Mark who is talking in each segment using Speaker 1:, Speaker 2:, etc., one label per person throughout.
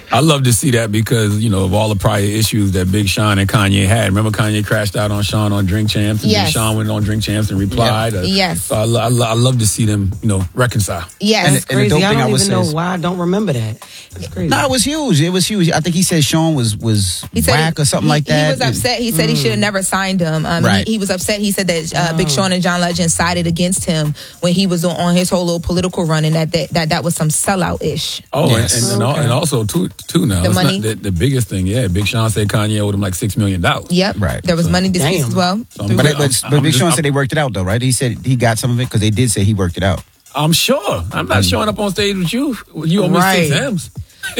Speaker 1: I love to see that because, of all the prior issues that Big Sean and Kanye had. Remember Kanye crashed out on Sean on Drink Champs? And Big Sean went on Drink Champs and replied.
Speaker 2: Yes.
Speaker 1: So I love to see them, reconcile.
Speaker 2: Yes.
Speaker 3: It's crazy. I don't even know why I don't remember that. It's crazy.
Speaker 4: No, it was huge. I think he said Sean was whack or something like that.
Speaker 2: He was upset. He said he should have never signed him.
Speaker 4: Right.
Speaker 2: He was upset. He said that Big Sean and John Legend sided against him when he was on his whole little political run, and that was some sellout-ish.
Speaker 1: Oh, yes. and also, too now.
Speaker 2: The money.
Speaker 1: The biggest thing, Big Sean said Kanye owed him like $6 million.
Speaker 2: Yep.
Speaker 4: Right.
Speaker 2: There was money disputes as well.
Speaker 4: But Big Sean said they worked it out, though, right? He said he got some of it because they did say he worked it out.
Speaker 1: I'm sure. I'm not showing up on stage with you. You owe me 6 M's.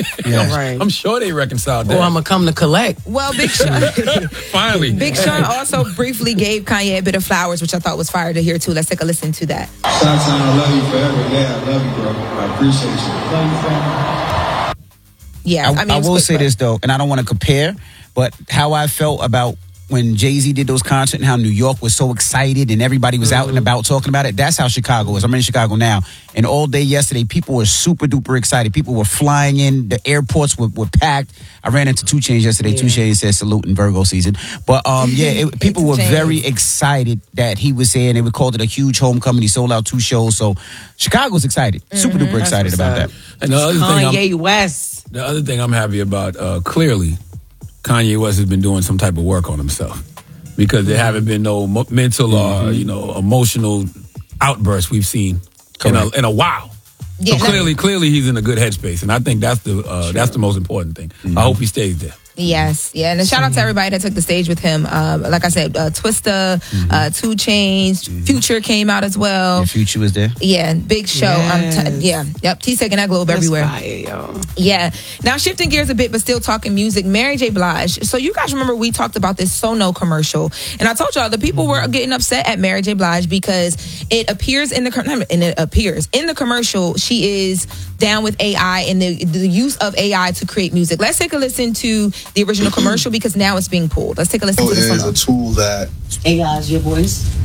Speaker 1: I'm sure they reconciled that.
Speaker 3: Or I'm going to come to collect.
Speaker 2: Well, Big Sean.
Speaker 1: Finally.
Speaker 2: Big Sean also briefly gave Kanye a bit of flowers, which I thought was fire to hear, too. Let's take a listen to that.
Speaker 5: Chi-Town, I love you forever. Yeah, I love you, bro. I appreciate you. Love you, fam.
Speaker 2: Yeah,
Speaker 4: I will say this, though, and I don't want to compare, but how I felt about when Jay-Z did those concerts and how New York was so excited and everybody was out and about talking about it, that's how Chicago is. I'm in Chicago now. And all day yesterday, people were super duper excited. People were flying in. The airports were packed. I ran into 2 Chainz yesterday. 2 Chainz said salute in Virgo season. But people were very excited that he was here, and they called it a huge homecoming. He sold out 2 shows. So Chicago's excited. Super duper excited about that.
Speaker 1: And the other
Speaker 3: Kanye West.
Speaker 1: The other thing I'm happy about, clearly, Kanye West has been doing some type of work on himself because there haven't been no mental or emotional outbursts we've seen in a while.
Speaker 2: Yeah,
Speaker 1: so clearly he's in a good headspace, and I think that's the most important thing. I hope he stays there.
Speaker 2: Yes, yeah, and a shout out to everybody that took the stage with him. Like I said, Twista, 2 Chainz, Future came out as well.
Speaker 4: Yeah, Future was there.
Speaker 2: Yeah, big show.
Speaker 3: Yes.
Speaker 2: He's taking that globe everywhere.
Speaker 3: Fire, yo.
Speaker 2: Yeah. Now shifting gears a bit, but still talking music. Mary J. Blige. So you guys remember we talked about this Sono commercial, and I told y'all the people were getting upset at Mary J. Blige because it appears in the commercial she is down with AI and the use of AI to create music. Let's take a listen to the original commercial because now it's being pulled. Let's take a listen to this one.
Speaker 5: It is a tool that
Speaker 3: AI is your voice.